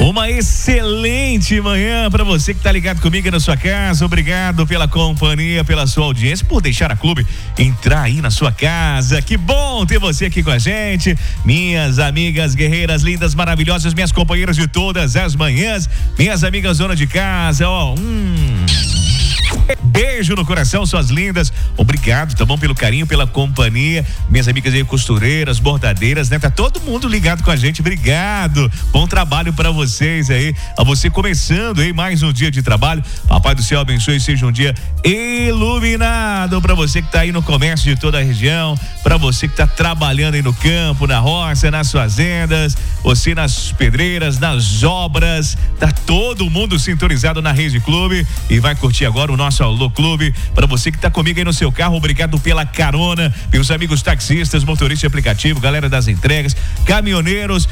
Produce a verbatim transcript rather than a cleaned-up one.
Uma excelente manhã para você que tá ligado comigo aí na sua casa. Obrigado pela companhia, pela sua audiência, por deixar a Clube entrar aí na sua casa. Que bom ter você aqui com a gente. Minhas amigas guerreiras lindas, maravilhosas, minhas companheiras de todas as manhãs, minhas amigas dona de casa, ó, hum... beijo no coração, suas lindas. Obrigado, tá bom? Pelo carinho, pela companhia. Minhas amigas aí, costureiras, bordadeiras, né? Tá todo mundo ligado com a gente. Obrigado. Bom trabalho pra vocês aí. A você começando aí mais um dia de trabalho. Papai do céu abençoe e seja um dia iluminado pra você que tá aí no comércio de toda a região, pra você que tá trabalhando aí no campo, na roça, nas fazendas, você nas pedreiras, nas obras. Tá todo mundo sintonizado na Rede Clube e vai curtir agora o nosso Alô Clube. Para você que tá comigo aí no seu carro, obrigado pela carona, meus amigos taxistas, motorista de aplicativo, galera das entregas, caminhoneiros,